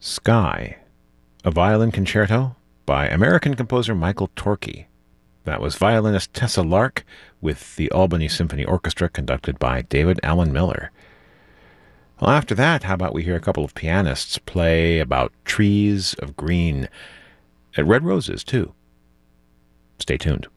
Sky, a violin concerto by American composer Michael Torke. That was violinist Tessa Lark with the Albany Symphony Orchestra conducted by David Allen Miller. Well, after that, how about we hear a couple of pianists play about trees of green, at red roses too. Stay tuned.